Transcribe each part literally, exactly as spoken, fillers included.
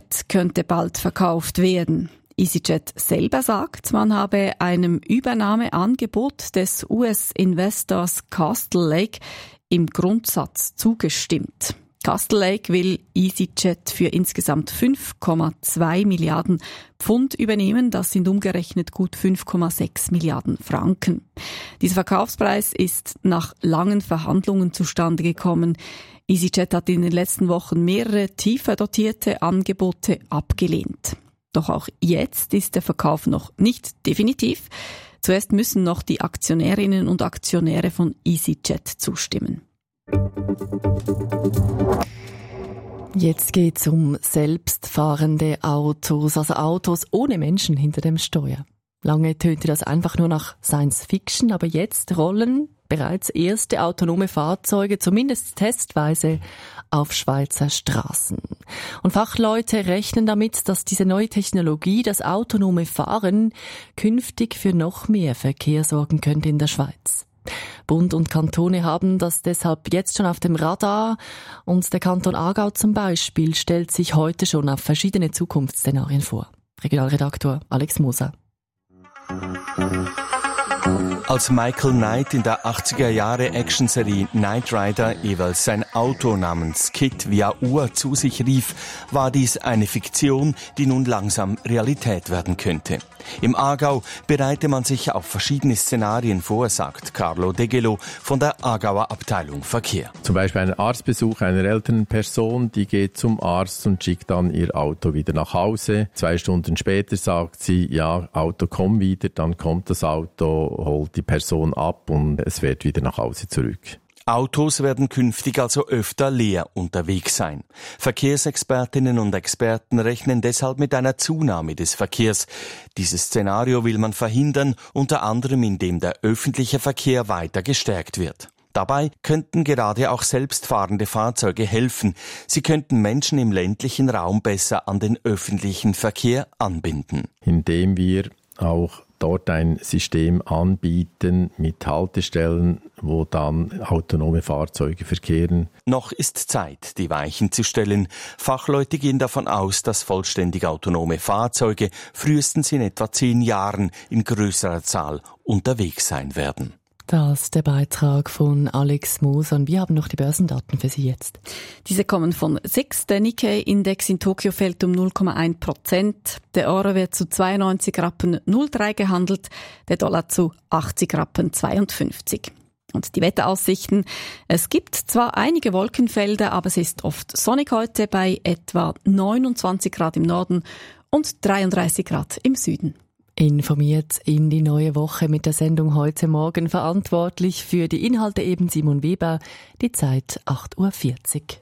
EasyJet könnte bald verkauft werden. EasyJet selber sagt, man habe einem Übernahmeangebot des U S-Investors Castle Lake im Grundsatz zugestimmt. Castle Lake will EasyJet für insgesamt fünf Komma zwei Milliarden Pfund übernehmen. Das sind umgerechnet gut fünf Komma sechs Milliarden Franken. Dieser Verkaufspreis ist nach langen Verhandlungen zustande gekommen. EasyJet hat in den letzten Wochen mehrere tiefer dotierte Angebote abgelehnt. Doch auch jetzt ist der Verkauf noch nicht definitiv. Zuerst müssen noch die Aktionärinnen und Aktionäre von EasyJet zustimmen. Jetzt geht's um selbstfahrende Autos, also Autos ohne Menschen hinter dem Steuer. Lange tönte das einfach nur nach Science Fiction, aber jetzt rollen bereits erste autonome Fahrzeuge, zumindest testweise, auf Schweizer Straßen. Und Fachleute rechnen damit, dass diese neue Technologie, das autonome Fahren, künftig für noch mehr Verkehr sorgen könnte in der Schweiz. Bund und Kantone haben das deshalb jetzt schon auf dem Radar und der Kanton Aargau zum Beispiel stellt sich heute schon auf verschiedene Zukunftsszenarien vor. Regionalredaktor Alex Moser. Als Michael Knight in der achtziger Jahre Actionserie Knight Rider jeweils sein Auto namens Kit via Uhr zu sich rief, war dies eine Fiktion, die nun langsam Realität werden könnte. Im Aargau bereite man sich auf verschiedene Szenarien vor, sagt Carlo Degelo von der Aargauer Abteilung Verkehr. Zum Beispiel ein Arztbesuch einer älteren Person, die geht zum Arzt und schickt dann ihr Auto wieder nach Hause. Zwei Stunden später sagt sie, ja, Auto komm wieder, dann kommt das Auto, holt die Person ab und es fährt wieder nach Hause zurück. Autos werden künftig also öfter leer unterwegs sein. Verkehrsexpertinnen und Experten rechnen deshalb mit einer Zunahme des Verkehrs. Dieses Szenario will man verhindern, unter anderem indem der öffentliche Verkehr weiter gestärkt wird. Dabei könnten gerade auch selbstfahrende Fahrzeuge helfen. Sie könnten Menschen im ländlichen Raum besser an den öffentlichen Verkehr anbinden. Indem wir auch dort ein System anbieten mit Haltestellen, wo dann autonome Fahrzeuge verkehren. Noch ist Zeit, die Weichen zu stellen. Fachleute gehen davon aus, dass vollständig autonome Fahrzeuge frühestens in etwa zehn Jahren in größerer Zahl unterwegs sein werden. Das ist der Beitrag von Alex Moser. Und wir haben noch die Börsendaten für Sie jetzt. Diese kommen von S I X. Der Nikkei-Index in Tokio fällt um null Komma eins Prozent. Der Euro wird zu zweiundneunzig Rappen null Komma drei gehandelt, der Dollar zu achtzig Rappen zweiundfünfzig. Und die Wetteraussichten. Es gibt zwar einige Wolkenfelder, aber es ist oft sonnig heute bei etwa neunundzwanzig Grad im Norden und dreiunddreißig Grad im Süden. Informiert in die neue Woche mit der Sendung heute Morgen. Verantwortlich für die Inhalte eben Simon Weber. Die Zeit acht Uhr vierzig.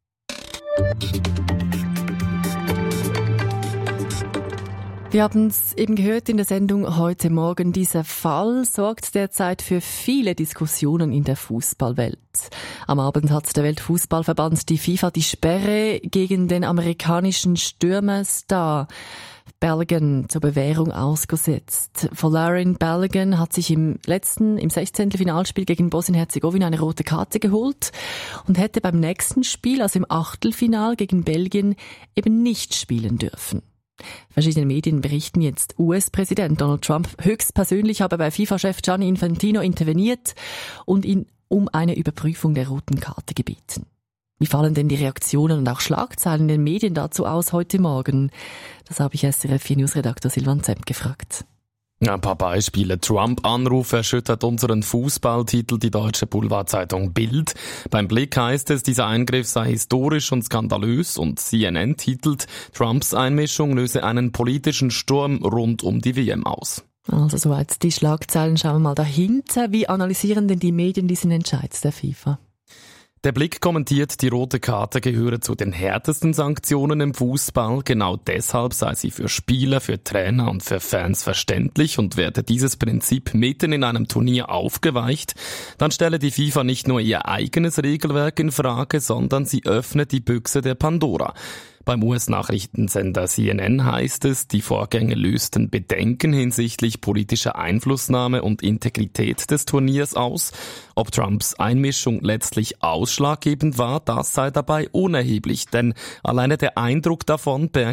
Wir haben es eben gehört in der Sendung heute Morgen. Dieser Fall sorgt derzeit für viele Diskussionen in der Fußballwelt. Am Abend hat der Weltfußballverband, die FIFA, die Sperre gegen den amerikanischen Stürmerstar Balogun zur Bewährung ausgesetzt. Folarin Balogun hat sich im letzten, im sechzehnten Finalspiel gegen Bosnien-Herzegowina eine rote Karte geholt und hätte beim nächsten Spiel, also im Achtelfinal gegen Belgien, eben nicht spielen dürfen. Verschiedene Medien berichten jetzt, U S-Präsident Donald Trump höchstpersönlich habe bei FIFA-Chef Gianni Infantino interveniert und ihn um eine Überprüfung der roten Karte gebeten. Wie fallen denn die Reaktionen und auch Schlagzeilen in den Medien dazu aus heute Morgen? Das habe ich S R F vier News-Redakteur Silvan Zemp gefragt. Ein paar Beispiele. Trump-Anruf erschüttert unseren Fußballtitel, die deutsche Boulevardzeitung Bild. Beim Blick heißt es, dieser Eingriff sei historisch und skandalös und C N N titelt, Trumps Einmischung löse einen politischen Sturm rund um die W M aus. Also soweit die Schlagzeilen. Schauen wir mal dahinter. Wie analysieren denn die Medien diesen Entscheid der FIFA? Der Blick kommentiert, die rote Karte gehöre zu den härtesten Sanktionen im Fußball. Genau deshalb sei sie für Spieler, für Trainer und für Fans verständlich und werde dieses Prinzip mitten in einem Turnier aufgeweicht, dann stelle die FIFA nicht nur ihr eigenes Regelwerk in Frage, sondern sie öffnet die Büchse der Pandora. Beim U S-Nachrichtensender C N N heißt es, die Vorgänge lösten Bedenken hinsichtlich politischer Einflussnahme und Integrität des Turniers aus. Ob Trumps Einmischung letztlich ausschlaggebend war, das sei dabei unerheblich, denn alleine der Eindruck davon berge